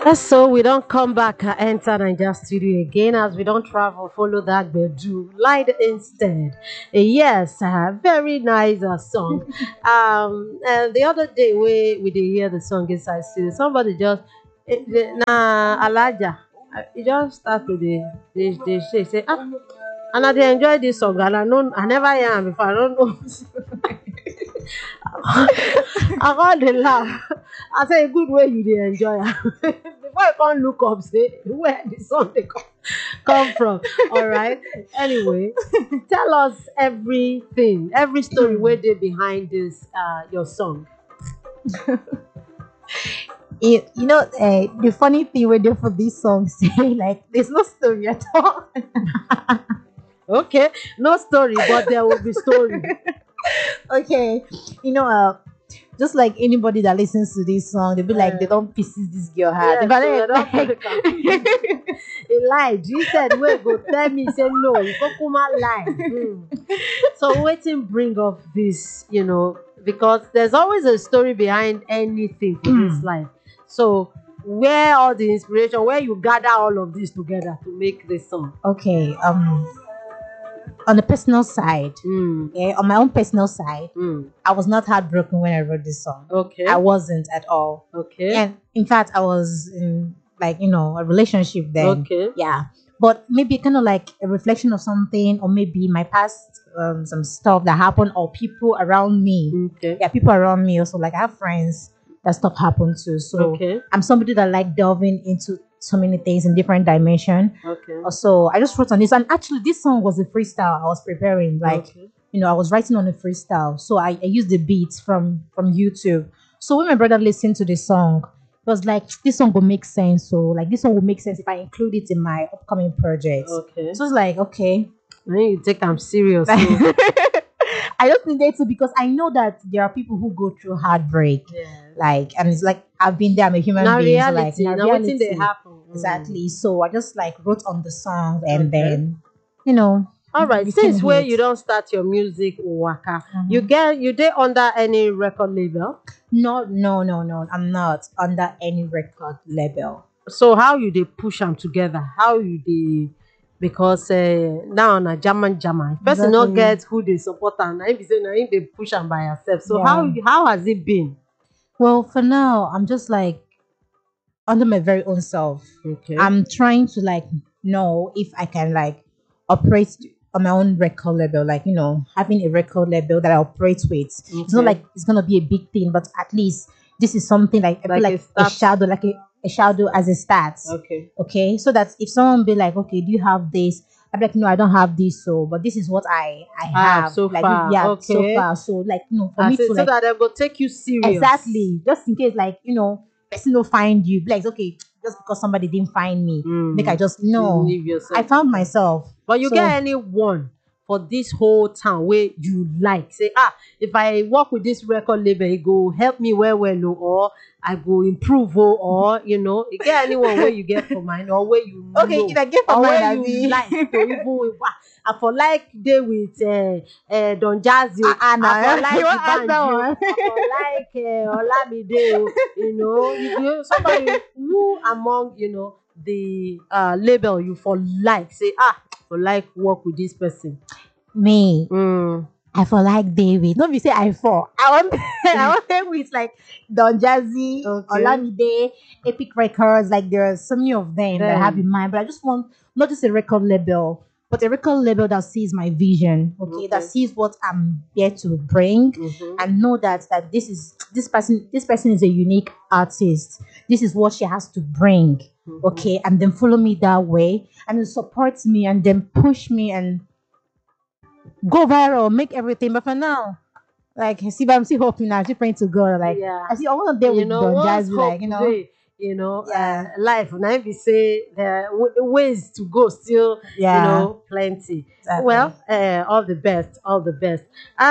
So we don't come back and enter Nigeria studio again as we don't travel, follow that do light instead. Yes, very nice song. And the other day we did hear the song inside studio. Somebody just na Alaja. He just start to they say and I dey enjoy this song and I never hear am before. I don't know. I got the laugh. I say good way you dey enjoy am. Before you come look up say where the song dey come from. Alright. Anyway, tell us everything, every story wey dey behind this your song. The funny thing we do for this song, say like there's no story at all. Okay, no story, but there will be story. Okay, you know, uh, just like anybody that listens to this song, they'll be like, they don't pieces this girl heart. Yes, But so they don't like, take am. He lied. He said, wait, go tell me, say no, you Kokuma lie. So wetin bring up this, because there's always a story behind anything for this life. So where all the inspiration, where you gather all of this together to make this song? okay, on the personal side, Mm. yeah, on my own personal side, Mm. I was not heartbroken when I wrote this song. Okay. I wasn't at all. Okay. And in fact, I was in like a relationship then. Okay. Yeah, but maybe kind of like a reflection of something, or maybe my past, some stuff that happened, or people around me. Okay. Yeah, people around me also. Like I have friends that stuff happened to. So Okay. I'm somebody that like delving into so many things in different dimension. Okay. Also, I just wrote on this, and actually, this song was a freestyle. I was preparing, like Okay. I was writing on a freestyle, so I used the beats from YouTube. So when my brother listened to the song, it was like this song will make sense. So like this song will make sense if I include it in my upcoming projects. Okay. So it's like okay, Then you take am serious. So, I just needed to because I know that there are people who go through heartbreak, yeah. like, and it's like I've been there. I'm a human Now being, so like reality. na Now wetin dey reality. happen. Exactly. So I just like wrote on the song, and Okay. then you know All right. it became Since a where hit. you don't start your music waka, Mhm. you dey under any record label. No, no, no, no. I'm not under any record label. So how you dey push them together? How you dey because now na German. Person not Exactly. get who they support am. Na him be say na him dey push am by herself. So Yeah. how has it been? Well, for now, I'm just like under my very own self. Okay. I'm trying to like know if I can like operate on my own record label, like having a record label that I operate with. It's not Okay. like it's gonna be a big thing, but at least this is something like I Like feel a like start. shadow, like a shadow as a start. Okay. Okay, so that if someone be like, okay, do you have this? I'm like, no, I don't have this, so but this is what I have. So Like far. yeah, so Okay. far. So like for I me say to so like that they go take you serious. exactly, just in case like person will find you, be like okay, just because somebody didn't find me, make I just no. Leave yourself. I found myself. But you So, get anyone for this whole town where you like say if I work with this record label it go help me well oh, or I go improve or you get anyone where you get for mind or where you okay, know if I get for or mine, where I you be like to even I for like day with Don Jazzy Ah, nah, I for like you want ask that D'banj one? I for like Olamide you somebody who among the label you for like say for like work with this person. Me, Mm. I for like David. Don't be say I for. I want I want them with like Don Jazzy, Okay. Olamide, Epic Records. Like there are so many of them that I have Them. in mind. But I just want not just a record label, but a record label that sees my vision. Okay, that Okay. sees what I'm here to bring, Mhm. and know that this person is a unique artist. This is what she has to bring. Mhm. Okay, and then follow me that way, and then support me, and then push me and go viral, make everything. But for now, like see, but I'm still hoping. I'm still praying to God. Like Yeah. I see, I want to deal with Don Once Jazzy. hope Like dey, Yeah. life na be say there are ways to go still, Yeah. plenty. Exactly. Well, all the best, all the best.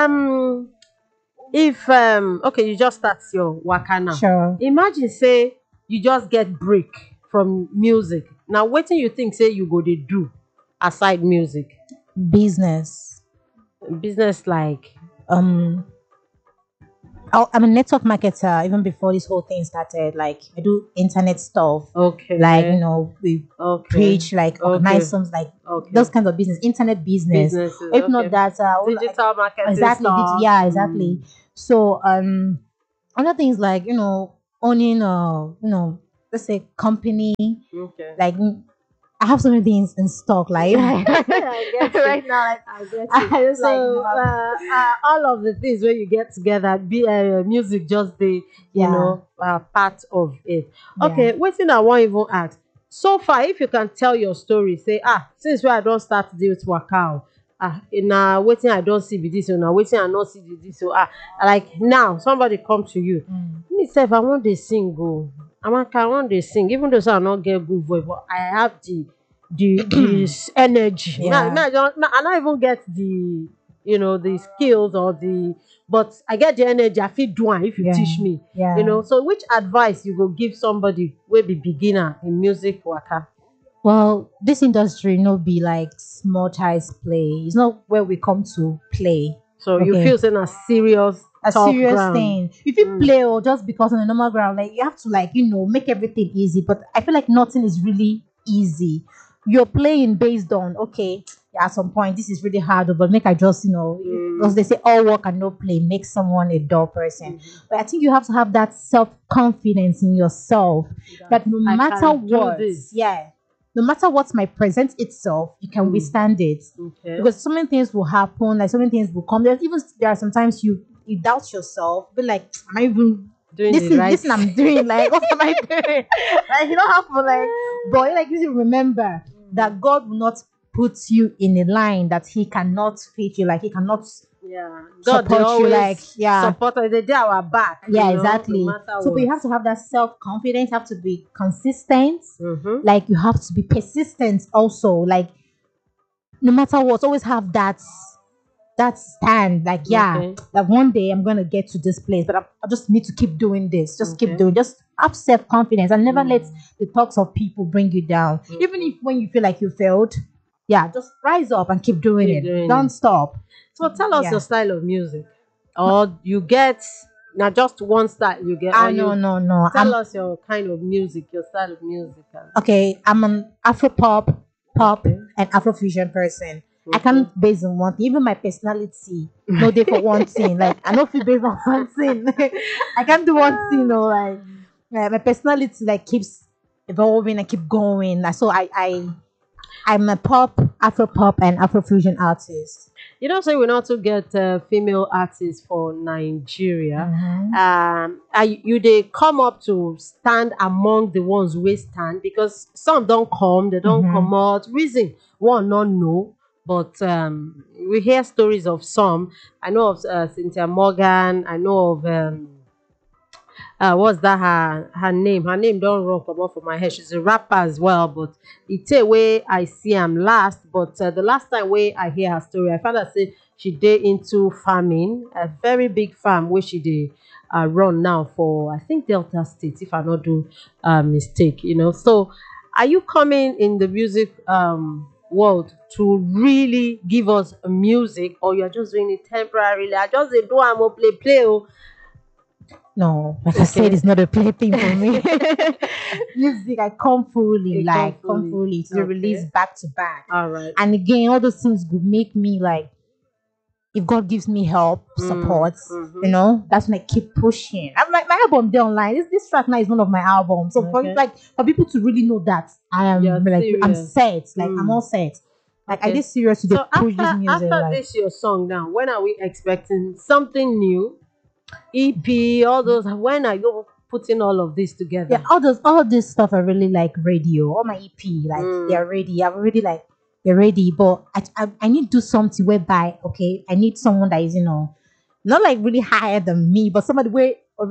If okay, you just start your waka now. Sure. Imagine say you just get break from music. Now, wetin you think say you go dey do aside music? Business. Business like Um, I'm a network marketer even before this whole thing started. Like I do internet stuff, like Okay. we Okay. preach, like organize Okay. some like Okay. those kinds of business, internet business. Businesses. Or if not Okay. that, like Digital marketing exactly, stuff. yeah, exactly. Mm. So other things like owning let's say company, Okay. like I have so many things in stock, like I get you. right now, like I get you. I just like So all of the things when you get together, be music just the yeah, part of it. yeah. Okay, wait till I want even ask. So far, if you can tell your story, say since where I don't start to deal with waka, now waiting I don't see be this, now waiting I not see be this, so like now somebody come to you. Mm. Me sef, I want dey sing oh. Amaka, I want dey sing even though say I no get good voice, but I have the energy. Yeah, I not even get the skills or but I get the energy. I fit do am if you yeah, teach me. yeah. So which advice you go give somebody wey be beginner in music waka? Well, this industry no be like small child's play. It's not where we come to play. So you Okay. feel say na serious A tough serious ground. thing. If you Mm. play or just because on a normal ground, like you have to like, make everything easy. But I feel like nothing is really easy. You're playing based on okay, yeah, at some point this is really hard, but make I just, because Mm. they say all work and no play makes someone a dull person. But I think you have to have that self-confidence in yourself that no I matter can do what, this. yeah, no matter what might present itself, you can Mm. withstand it. Okay. Because so many things will happen, like so many things will come. There are sometimes you doubt yourself, be like, am I even Doing this the is right this I'm doing? Like, what am I doing? Like you don't have to like, but like you should remember that God will not put you in a line that He cannot fit you, like He cannot Yeah. God they support you, like always yeah. support us. They dey our back, Yeah, no exactly. matter So, but you what. have to have that self confidence. Have to be consistent. Mm-hmm. Like you have to be persistent. Also, like no matter what, always have that stand. Like yeah, Okay. like one day I'm gonna get to this place, but I just need to keep doing this. Just keep Okay. doing. Just have self confidence and never let Mm. the talks of people bring you down. Even if when you feel like you failed, yeah, just rise up and keep doing Keep it. doing Don't it. stop. So tell us your Yeah. style of music. Or you get now just one style you get, or No, you no, no. tell us your kind of music, your style of music. Okay, I'm an Afro pop, Okay. and Afrofusion person. I Okay. can't base on one thing. Even my personality, no day for one thing. Like I don't feel based on one thing. I can't do one thing. No, like my personality like keeps evolving and keep going. Like, so I'm a pop, Afro pop, and Afrofusion artist. You know, so we not to get female artists for Nigeria. Mhm. You they come up to stand among the ones we stand because some don't come, they don't Mhm. come out. Reason one not know, but we hear stories of some. I know of Cynthia Morgan. I know of what's that her name? Her name don't run come off of my head. She's a rapper as well, but it's a way I see am last. But the last time way I hear her story, I found out say she did into farming, a very big farm where she did run now for I think Delta State, if I not do mistake, So are you coming in the music world to really give us music, or you're just doing it temporarily? I just dey do am play. Oh. No, like I said, Okay. it's not a plaything for me. Music, I come fully, It like come come fully. fully to the release Okay. back to back. All right. And again, all those things would make me like, if God gives me help, support, Mm-hmm. that's when I keep pushing. I'm like, my album there online. This track now is one of my albums. So Okay. for people to really know that I am You're like I'm serious. set, like I'm Mm. all set. Like I Okay. did serious to So push this music. after Like this your song now, when are we expecting something new? EP, all those. When are you putting all of this together? yeah, all this stuff I really like radio. All my EP, like they're ready. I've already like they're ready, but I need to do something whereby okay, I need someone that is not like really higher than me, but somebody where